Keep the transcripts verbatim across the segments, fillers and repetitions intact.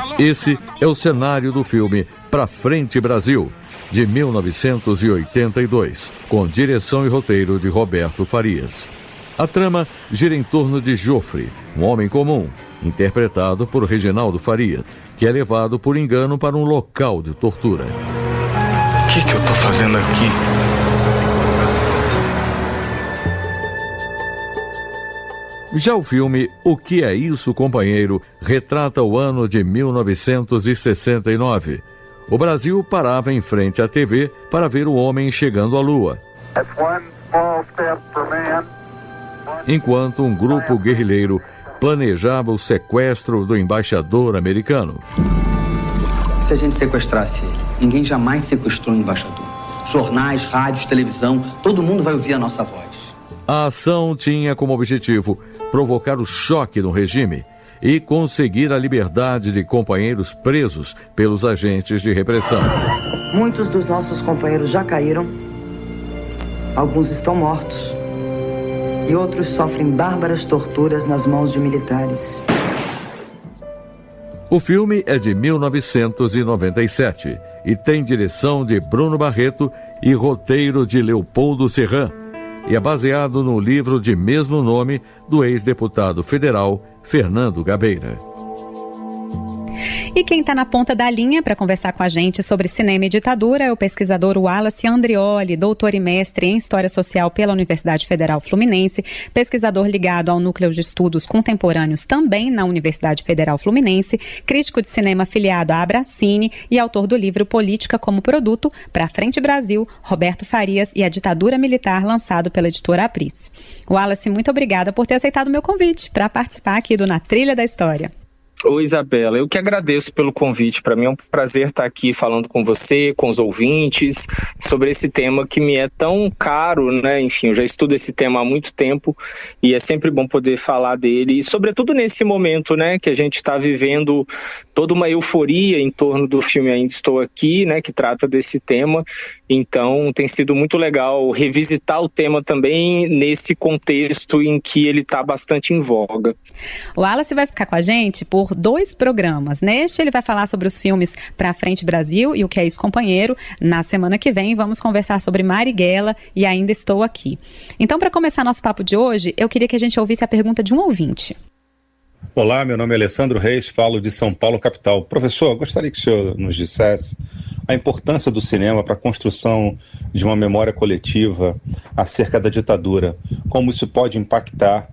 Esse é o cenário do filme Pra Frente Brasil, de mil novecentos e oitenta e dois, com direção e roteiro de Roberto Farias. A trama gira em torno de Jofre, um homem comum, interpretado por Reginaldo Faria, que é levado por engano para um local de tortura. O que, que eu tô fazendo aqui? Já o filme O Que É Isso, Companheiro, retrata o ano de mil novecentos e sessenta e nove. O Brasil parava em frente à T V para ver o homem chegando à Lua, enquanto um grupo guerrilheiro planejava o sequestro do embaixador americano. Se a gente sequestrasse ele, ninguém jamais sequestrou um embaixador. Jornais, rádios, televisão, todo mundo vai ouvir a nossa voz. A ação tinha como objetivo provocar o choque no regime e conseguir a liberdade de companheiros presos pelos agentes de repressão. Muitos dos nossos companheiros já caíram, alguns estão mortos e outros sofrem bárbaras torturas nas mãos de militares. O filme é de mil novecentos e noventa e sete e tem direção de Bruno Barreto e roteiro de Leopoldo Serran, e é baseado no livro de mesmo nome do ex-deputado federal Fernando Gabeira. E quem está na ponta da linha para conversar com a gente sobre cinema e ditadura é o pesquisador Wallace Andrioli, doutor e mestre em História Social pela Universidade Federal Fluminense, pesquisador ligado ao Núcleo de Estudos Contemporâneos também na Universidade Federal Fluminense, crítico de cinema afiliado à Abracine e autor do livro Política como Produto, Pra Frente Brasil, Roberto Farias e a Ditadura Militar, lançado pela editora Apris. Wallace, muito obrigada por ter aceitado o meu convite para participar aqui do Na Trilha da História. Oi, Isabela, eu que agradeço pelo convite. Para mim é um prazer estar aqui falando com você, com os ouvintes, sobre esse tema que me é tão caro, né? Enfim, eu já estudo esse tema há muito tempo e é sempre bom poder falar dele, e sobretudo nesse momento, né, que a gente está vivendo toda uma euforia em torno do filme Ainda Estou Aqui, né, que trata desse tema. Então tem sido muito legal revisitar o tema também nesse contexto em que ele está bastante em voga. O Wallace vai ficar com a gente por dois programas. Neste, ele vai falar sobre os filmes Pra Frente Brasil e O Que É Isso, Companheiro. Na semana que vem, vamos conversar sobre Marighella e Ainda Estou Aqui. Então, para começar nosso papo de hoje, eu queria que a gente ouvisse a pergunta de um ouvinte. Olá, meu nome é Alessandro Reis, falo de São Paulo, capital. Professor, gostaria que o senhor nos dissesse a importância do cinema para a construção de uma memória coletiva acerca da ditadura. Como isso pode impactar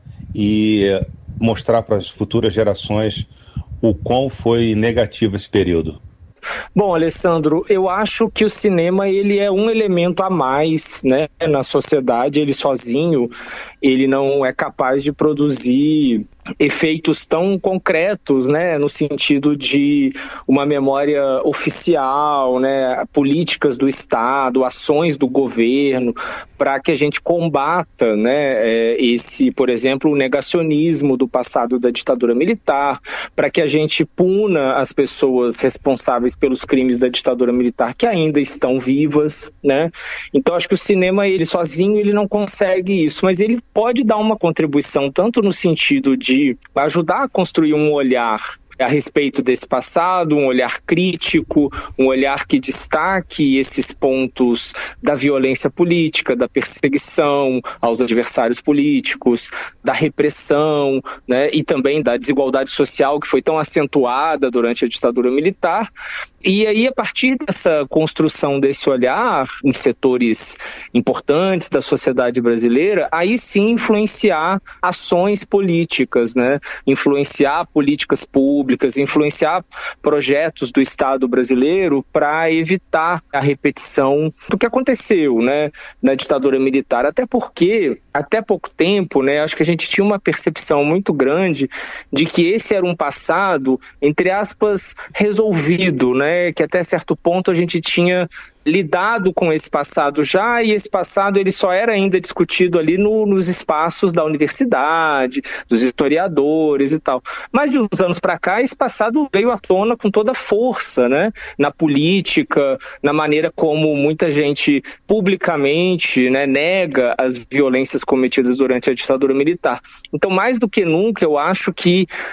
e mostrar para as futuras gerações o quão foi negativo esse período. Bom, Alessandro, eu acho que o cinema ele é um elemento a mais, né, na sociedade. Ele sozinho, ele não é capaz de produzir efeitos tão concretos, né, no sentido de uma memória oficial, né, políticas do Estado, ações do governo, para que a gente combata, né, esse, por exemplo, o negacionismo do passado da ditadura militar, para que a gente puna as pessoas responsáveis pelos crimes da ditadura militar que ainda estão vivas, né? Então acho que o cinema, ele sozinho, ele não consegue isso, mas ele pode dar uma contribuição tanto no sentido de ajudar a construir um olhar a respeito desse passado, um olhar crítico, um olhar que destaque esses pontos da violência política, da perseguição aos adversários políticos, da repressão, né, e também da desigualdade social que foi tão acentuada durante a ditadura militar. E aí, a partir dessa construção desse olhar em setores importantes da sociedade brasileira, aí sim influenciar ações políticas, né, influenciar políticas públicas, influenciar projetos do Estado brasileiro para evitar a repetição do que aconteceu, né, na ditadura militar. Até porque, até pouco tempo, né, acho que a gente tinha uma percepção muito grande de que esse era um passado, entre aspas, resolvido, né, que até certo ponto a gente tinha lidado com esse passado já, e esse passado ele só era ainda discutido ali no, nos espaços da universidade, dos historiadores e tal. Mas de uns anos para cá, esse passado veio à tona com toda força, né? Na política, na maneira como muita gente publicamente, né, nega as violências cometidas durante a ditadura militar. Então, mais do que nunca, eu acho que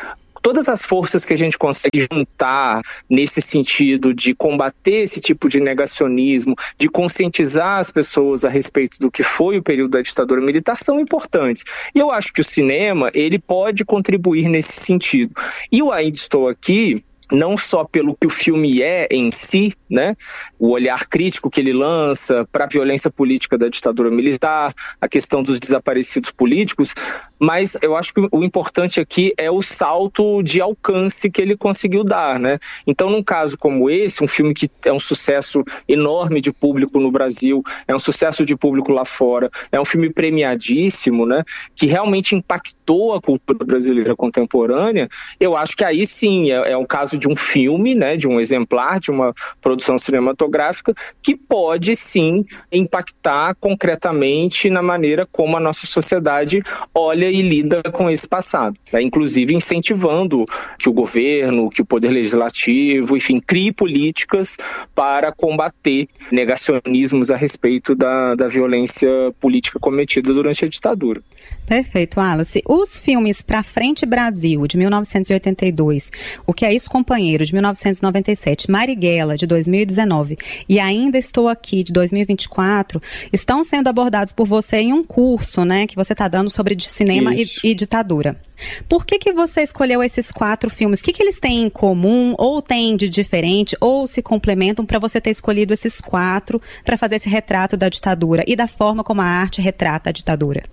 todas as forças que a gente consegue juntar nesse sentido de combater esse tipo de negacionismo, de conscientizar as pessoas a respeito do que foi o período da ditadura militar, são importantes. E eu acho que o cinema, ele pode contribuir nesse sentido. E o Ainda Estou Aqui, não só pelo que o filme é em si, né? O olhar crítico que ele lança para a violência política da ditadura militar, a questão dos desaparecidos políticos, mas eu acho que o importante aqui é o salto de alcance que ele conseguiu dar, né? Então, num caso como esse, um filme que é um sucesso enorme de público no Brasil, é um sucesso de público lá fora, é um filme premiadíssimo, né? Que realmente impactou a cultura brasileira contemporânea, eu acho que aí sim é, é um caso de um filme, né, de um exemplar, de uma produção cinematográfica que pode sim impactar concretamente na maneira como a nossa sociedade olha e lida com esse passado, né? Inclusive incentivando que o governo, que o poder legislativo, enfim, crie políticas para combater negacionismos a respeito da, da violência política cometida durante a ditadura. Perfeito, Wallace. Os filmes Pra Frente Brasil, de mil novecentos e oitenta e dois, O Que É Isso, Companheiro, de mil novecentos e noventa e sete, Marighella, de dois mil e dezenove e Ainda Estou Aqui, de dois mil e vinte e quatro, estão sendo abordados por você em um curso, né, que você está dando sobre cinema e, e ditadura. Por que que você escolheu esses quatro filmes? O que que eles têm em comum, ou têm de diferente, ou se complementam para você ter escolhido esses quatro para fazer esse retrato da ditadura e da forma como a arte retrata a ditadura?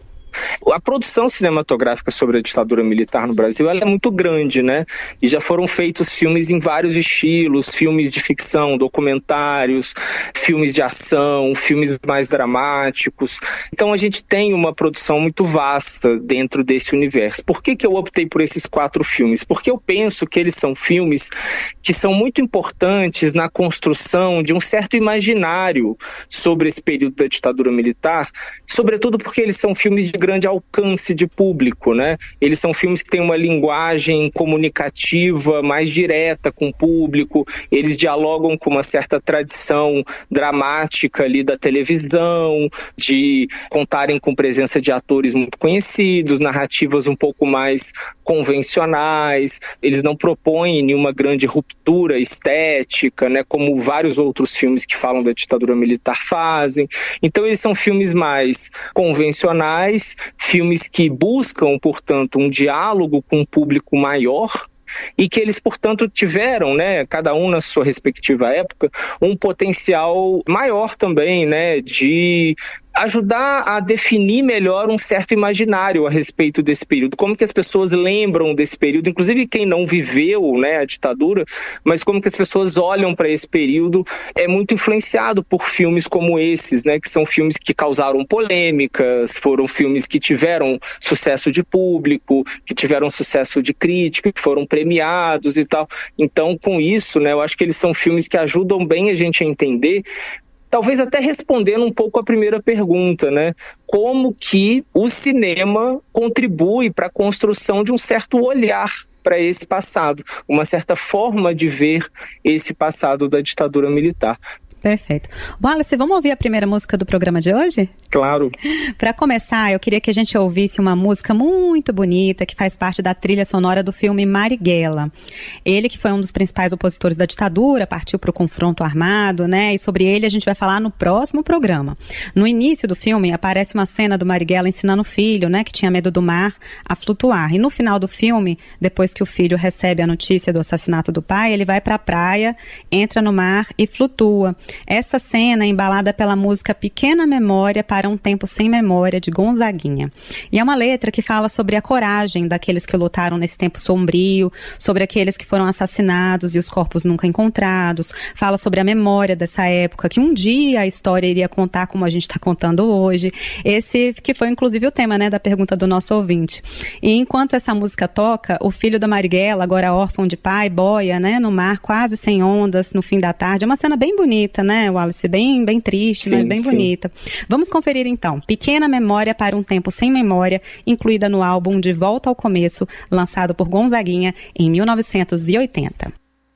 A produção cinematográfica sobre a ditadura militar no Brasil, ela é muito grande, né? E já foram feitos filmes em vários estilos, filmes de ficção, documentários, filmes de ação, filmes mais dramáticos. Então a gente tem uma produção muito vasta dentro desse universo. Por que que eu optei por esses quatro filmes? Porque eu penso que eles são filmes que são muito importantes na construção de um certo imaginário sobre esse período da ditadura militar, sobretudo porque eles são filmes de grande alcance de público, né? Eles são filmes que têm uma linguagem comunicativa mais direta com o público, eles dialogam com uma certa tradição dramática ali da televisão, de contarem com presença de atores muito conhecidos, narrativas um pouco mais convencionais, eles não propõem nenhuma grande ruptura estética, né? Como vários outros filmes que falam da ditadura militar fazem. Então eles são filmes mais convencionais, filmes que buscam, portanto, um diálogo com um público maior e que eles, portanto, tiveram, né, cada um na sua respectiva época, um potencial maior também, né, de ajudar a definir melhor um certo imaginário a respeito desse período, como que as pessoas lembram desse período, inclusive quem não viveu, né, a ditadura, mas como que as pessoas olham para esse período é muito influenciado por filmes como esses, né, que são filmes que causaram polêmicas, foram filmes que tiveram sucesso de público, que tiveram sucesso de crítica, que foram premiados e tal. Então, com isso, né, eu acho que eles são filmes que ajudam bem a gente a entender, talvez até respondendo um pouco a primeira pergunta, né? Como que o cinema contribui para a construção de um certo olhar para esse passado, uma certa forma de ver esse passado da ditadura militar. Perfeito. Wallace, vamos ouvir a primeira música do programa de hoje? Claro. Para começar, eu queria que a gente ouvisse uma música muito bonita que faz parte da trilha sonora do filme Marighella. Ele, que foi um dos principais opositores da ditadura, partiu para o confronto armado, né? E sobre ele a gente vai falar no próximo programa. No início do filme aparece uma cena do Marighella ensinando o filho, né, que tinha medo do mar, a flutuar. E no final do filme, depois que o filho recebe a notícia do assassinato do pai, ele vai para a praia, entra no mar e flutua. Essa cena é embalada pela música Pequena Memória para um Tempo Sem Memória, de Gonzaguinha. E é uma letra que fala sobre a coragem daqueles que lutaram nesse tempo sombrio, sobre aqueles que foram assassinados e os corpos nunca encontrados, fala sobre a memória dessa época, que um dia a história iria contar como a gente está contando hoje. Esse que foi inclusive o tema, né, da pergunta do nosso ouvinte. E enquanto essa música toca, o filho da Marighella, agora órfão de pai, boia, né, no mar, quase sem ondas, no fim da tarde. É uma cena bem bonita, né, Wallace? Bem, bem triste, sim, mas bem sim. bonita. Vamos conferir então. Pequena Memória para um Tempo Sem Memória, incluída no álbum De Volta ao Começo, lançado por Gonzaguinha em mil novecentos e oitenta.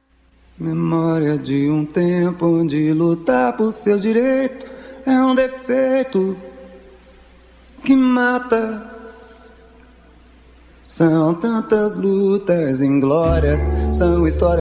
Memória de um tempo onde lutar por seu direito é um defeito que mata. São tantas lutas inglórias, são histórias